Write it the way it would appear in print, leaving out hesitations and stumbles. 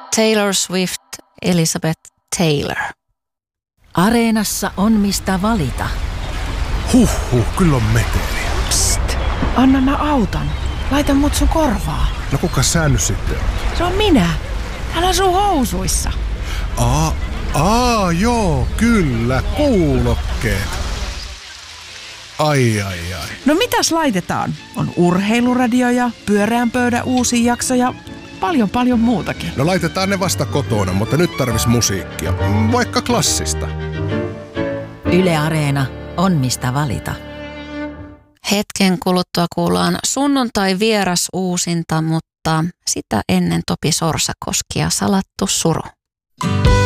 Taylor Swift, Elizabeth Taylor. Areenassa on mistä valita. Kyllä on meteliä. Psst, anna mä autan. Laita mut sun korvaa. No kuka sä nyt sitten on? Se on minä. Täällä on sun housuissa. Joo, kyllä, kuulokkeet. Ai. No mitäs laitetaan? On urheiluradio ja pyöreän pöydän uusi jakso ja paljon muutakin. No laitetaan ne vasta kotona, mutta nyt tarvis musiikkia. Vaikka klassista. Yle Areena on mistä valita. Hetken kuluttua kuullaan sunnuntai vieras uusinta, mutta sitä ennen Topi Sorsakoski ja Salattu suru.